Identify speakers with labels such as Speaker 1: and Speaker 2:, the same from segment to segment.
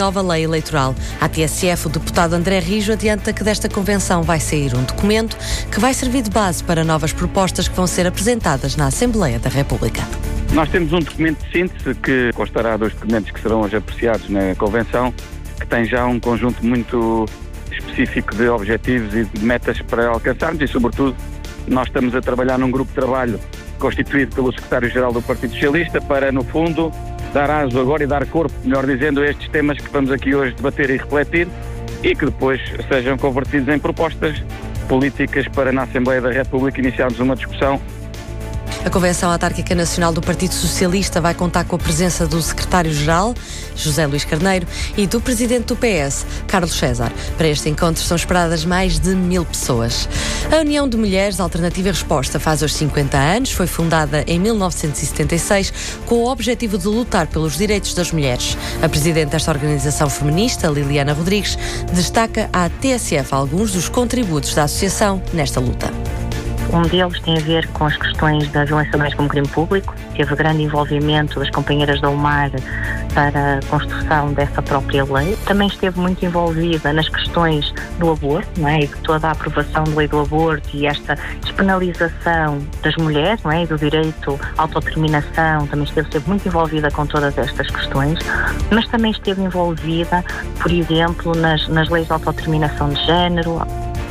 Speaker 1: nova lei eleitoral. À TSF, o deputado André Rijo adianta que desta convenção vai sair um documento que vai servir de base para novas propostas que vão ser apresentadas na Assembleia da República.
Speaker 2: Nós temos um documento de síntese que constará dos documentos que serão hoje apreciados na convenção, que tem já um conjunto muito específico de objetivos e de metas para alcançarmos e, sobretudo, nós estamos a trabalhar num grupo de trabalho constituído pelo secretário-geral do Partido Socialista para, no fundo, dar aso agora e dar corpo, melhor dizendo, a estes temas que vamos aqui hoje debater e refletir e que depois sejam convertidos em propostas políticas para, na Assembleia da República, iniciarmos uma discussão.
Speaker 1: A Convenção Autárquica Nacional do Partido Socialista vai contar com a presença do secretário-geral, José Luís Carneiro, e do presidente do PS, Carlos César. Para este encontro são esperadas mais de 1000 pessoas. A União de Mulheres Alternativa e Resposta faz hoje 50 anos, foi fundada em 1976 com o objetivo de lutar pelos direitos das mulheres. A presidente desta organização feminista, Liliana Rodrigues, destaca à TSF alguns dos contributos da associação nesta luta.
Speaker 3: Um deles tem a ver com as questões da violência doméstica como crime público. Teve grande envolvimento das companheiras da UMAR para a construção dessa própria lei. Também esteve muito envolvida nas questões do aborto, não é? E de toda a aprovação da lei do aborto e esta despenalização das mulheres, não é? E do direito à autodeterminação. Também esteve sempre muito envolvida com todas estas questões. Mas também esteve envolvida, por exemplo, nas leis de autodeterminação de género.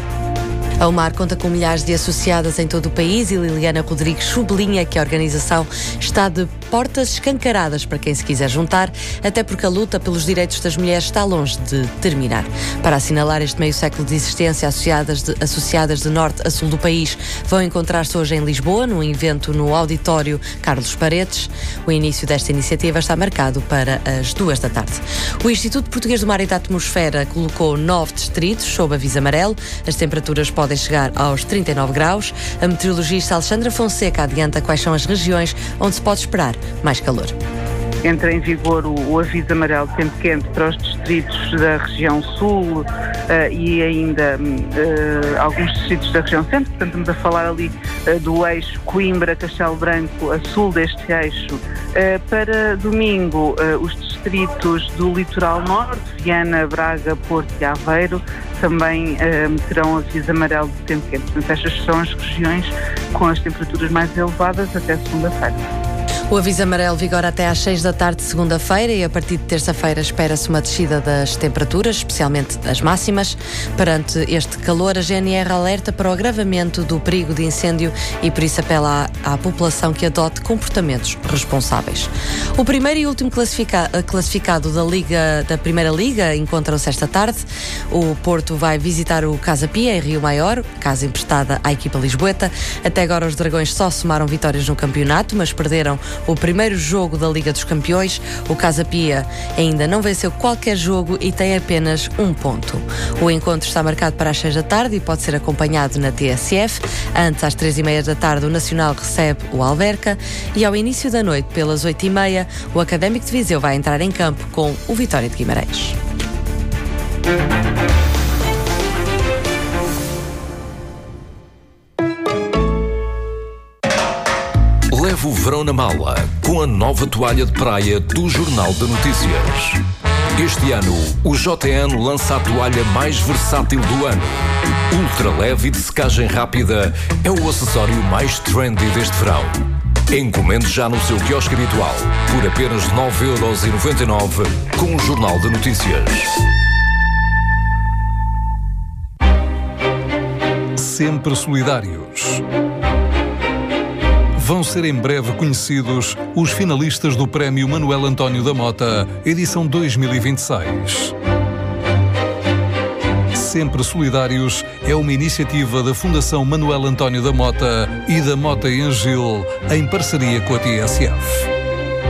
Speaker 1: A UMAR conta com milhares de associadas em todo o país e Liliana Rodrigues sublinha que a organização está de portas escancaradas para quem se quiser juntar, até porque a luta pelos direitos das mulheres está longe de terminar. Para assinalar este meio século de existência, associadas de norte a sul do país vão encontrar-se hoje em Lisboa, num evento no auditório Carlos Paredes. O início desta iniciativa está marcado para as 2 da tarde. O Instituto Português do Mar e da Atmosfera colocou 9 distritos sob aviso amarelo. As temperaturas podem chegar aos 39 graus. A meteorologista Alexandra Fonseca adianta quais são as regiões onde se pode esperar mais calor.
Speaker 4: Entra em vigor o aviso amarelo de tempo quente para os distritos da região sul e ainda alguns distritos da região centro. Portanto, estamos a falar ali do eixo Coimbra, Castelo Branco, a sul deste eixo. Para domingo, os distritos do litoral norte, Viana, Braga, Porto e Aveiro, também terão aviso amarelo de tempo quente. Portanto, estas são as regiões com as temperaturas mais elevadas até segunda-feira.
Speaker 1: O aviso amarelo vigora até às 6 da tarde de segunda-feira e a partir de terça-feira espera-se uma descida das temperaturas, especialmente as máximas. Perante este calor, a GNR alerta para o agravamento do perigo de incêndio e por isso apela à população que adote comportamentos responsáveis. O primeiro e último classificado da Primeira Liga encontram-se esta tarde. O Porto vai visitar o Casa Pia em Rio Maior, casa emprestada à equipa lisboeta. Até agora os Dragões só somaram vitórias no campeonato, mas perderam o primeiro jogo da Liga dos Campeões. O Casa Pia ainda não venceu qualquer jogo e tem apenas 1 ponto. O encontro está marcado para as 6 da tarde e pode ser acompanhado na TSF. Antes, às 3h30 da tarde, o Nacional recebe o Alverca e ao início da noite, pelas 8h30, o Académico de Viseu vai entrar em campo com o Vitória de Guimarães.
Speaker 5: Leve o verão na mala com a nova toalha de praia do Jornal de Notícias. Este ano, o JN lança a toalha mais versátil do ano. Ultra leve e de secagem rápida é o acessório mais trendy deste verão. Encomende já no seu quiosque habitual por apenas 9,99€ com o Jornal de Notícias.
Speaker 6: Sempre solidários. Vão ser em breve conhecidos os finalistas do Prémio Manuel António da Mota, edição 2026. Sempre Solidários é uma iniciativa da Fundação Manuel António da Mota e da Mota em Gil, em parceria com a TSF.